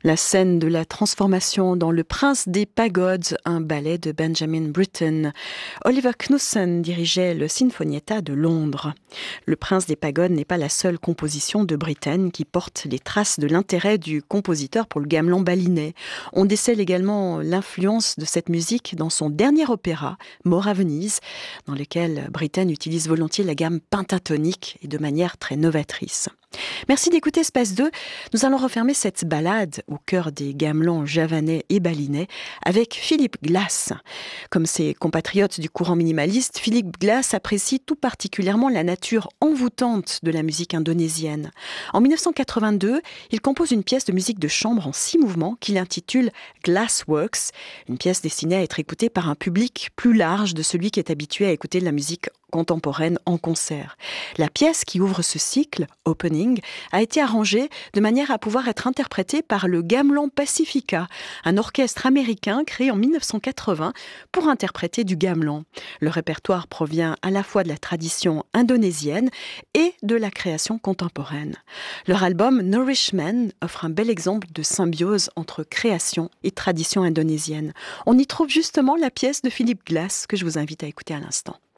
La scène de la transformation dans Le Prince des Pagodes, un ballet de Benjamin Britten. Oliver Knussen dirigeait le Sinfonietta de Londres. Le Prince des Pagodes n'est pas la seule composition de Britten qui porte les traces de l'intérêt du compositeur pour le gamelan balinais. On décèle également l'influence de cette musique dans son dernier opéra, Mort à Venise, dans lequel Britten utilise volontiers la gamme pentatonique et de manière très novatrice. Merci d'écouter Espace 2. Nous allons refermer cette balade au cœur des gamelans javanais et balinais avec Philip Glass. Comme ses compatriotes du courant minimaliste, Philip Glass apprécie tout particulièrement la nature envoûtante de la musique indonésienne. En 1982, il compose une pièce de musique de chambre en 6 mouvements qu'il intitule Glassworks, une pièce destinée à être écoutée par un public plus large de celui qui est habitué à écouter de la musique contemporaine en concert. La pièce qui ouvre ce cycle, Opening, a été arrangée de manière à pouvoir être interprétée par le Gamelan Pacifica, un orchestre américain créé en 1980 pour interpréter du gamelan. Le répertoire provient à la fois de la tradition indonésienne et de la création contemporaine. Leur album Nourishment offre un bel exemple de symbiose entre création et tradition indonésienne. On y trouve justement la pièce de Philip Glass que je vous invite à écouter à l'instant.